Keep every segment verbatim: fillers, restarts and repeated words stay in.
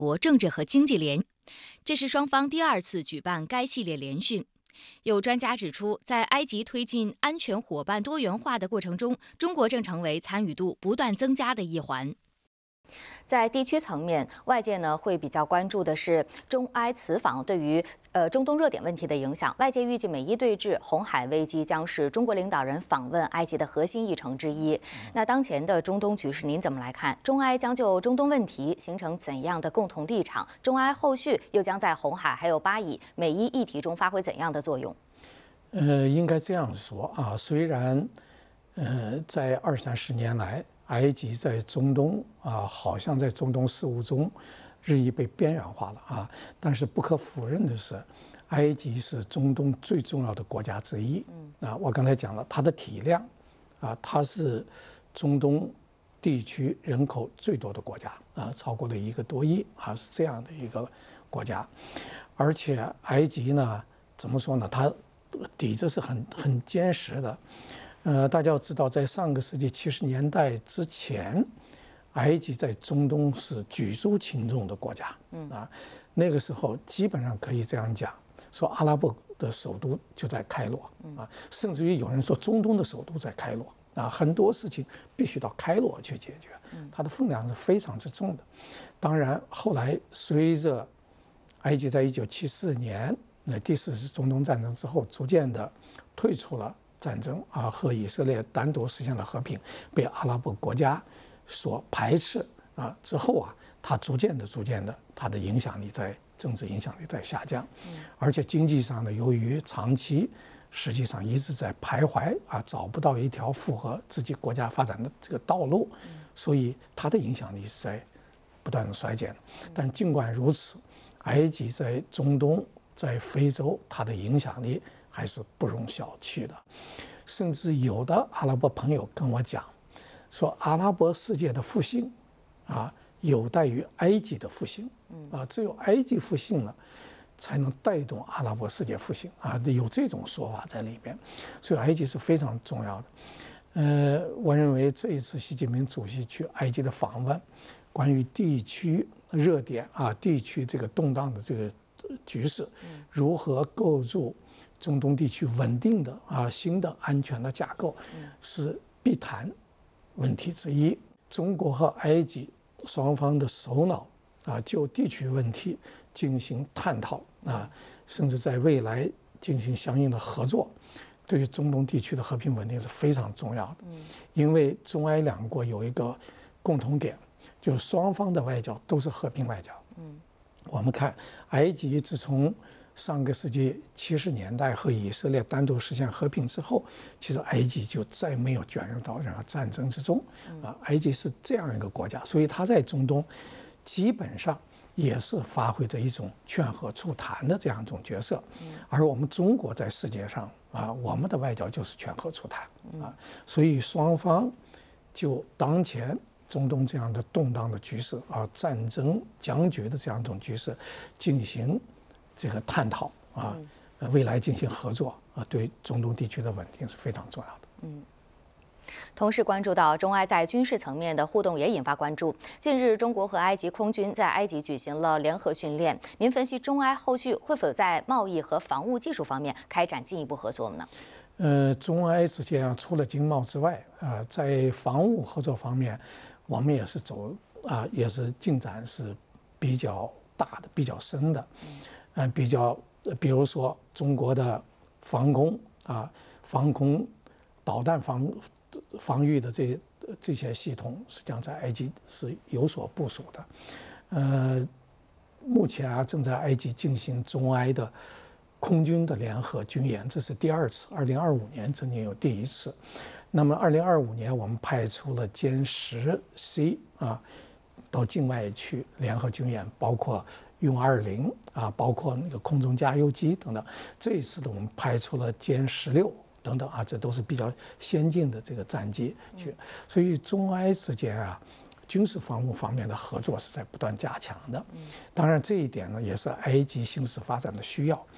国政治和经济联。 这是双方第二次举办该系列联训。有专家指出，在埃及推进安全伙伴多元化的过程中，中国正成为参与度不断增加的一环。在地区层面，外界呢会比较关注的是中埃此访对于呃中东热点问题的影响。外界预计美伊对峙、红海危机将是中国领导人访问埃及的核心议程之一。那当前的中东局势，您怎么来看？中埃将就中东问题形成怎样的共同立场？中埃后续又将在红海还有巴以、美伊议题中发挥怎样的作用？ 呃，应该这样说啊，虽然呃在二三十年来，埃及在中东啊，好像在中东事务中日益被边缘化了啊。但是不可否认的是，埃及是中东最重要的国家之一。啊，我刚才讲了它的体量，啊，它是中东地区人口最多的国家啊，超过了一个多亿啊，是这样的一个国家。而且埃及呢，怎么说呢？它底子是很很坚实的。呃，大家要知道，在上个世纪七十年代之前，埃及在中东是举足轻重的国家。嗯啊，那个时候基本上可以这样讲，说阿拉伯的首都就在开罗啊，甚至于有人说中东的首都在开罗啊，很多事情必须到开罗去解决，它的分量是非常之重的。当然，后来随着埃及在一九七四年那第四次中东战争之后，逐渐的退出了战争啊，和以色列单独实现了和平，被阿拉伯国家所排斥啊。之后啊，它逐渐的、逐渐的，它的影响力在政治影响力在下降，而且经济上呢，由于长期实际上一直在徘徊啊，找不到一条符合自己国家发展的这个道路，所以它的影响力是在不断的衰减。但尽管如此，埃及在中东、在非洲，它的影响力还是不容小觑的，甚至有的阿拉伯朋友跟我讲，说阿拉伯世界的复兴，啊，有待于埃及的复兴，啊，只有埃及复兴了，才能带动阿拉伯世界复兴啊，有这种说法在里边，所以埃及是非常重要的。呃，我认为这一次习近平主席去埃及的访问，关于地区热点啊，地区这个动荡的这个局势，如何构筑中东地区稳定的啊新的安全的架构，是必谈问题之一。中国和埃及双方的首脑啊，就地区问题进行探讨啊，甚至在未来进行相应的合作，对于中东地区的和平稳定是非常重要的。因为中埃两国有一个共同点，就是双方的外交都是和平外交。我们看埃及自从上个世纪七十年代和以色列单独实现和平之后，其实埃及就再没有卷入到任何战争之中啊。埃及是这样一个国家，所以它在中东基本上也是发挥着一种劝和促谈的这样一种角色。而我们中国在世界上啊，我们的外交就是劝和促谈啊，所以双方就当前中东这样的动荡的局势啊，战争僵局的这样一种局势进行这个探讨啊，未来进行合作啊，对中东地区的稳定是非常重要的。 嗯。同时关注到中埃在军事层面的互动也引发关注。近日，中国和埃及空军在埃及举行了联合训练。您分析中埃后续会否在贸易和防务技术方面开展进一步合作呢？ 呃，中埃之间啊，除了经贸之外，啊，在防务合作方面，我们也是走啊，也是进展是比较大的、比较深的。嗯，比较，比如说中国的防空啊，防空导弹防防御的这这些系统，实际上在埃及是有所部署的。呃，目前啊，正在埃及进行中埃的空军的联合军演，这是第二次。二零二五年曾经有第一次。那么二零二五年，我们派出了歼十 C 啊，到境外去联合军演，包括运二零啊，包括那个空中加油机等等。这一次呢，我们派出了歼十六等等啊，这都是比较先进的这个战机去。所以中埃之间啊，军事防务方面的合作是在不断加强的。当然，这一点呢，也是埃及形势发展的需要。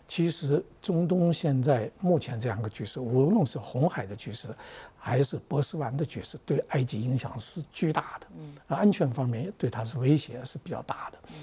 其实中东现在目前这样一个局势，无论是红海的局势，还是波斯湾的局势，对埃及影响是巨大的，安全方面对它是威胁是比较大的。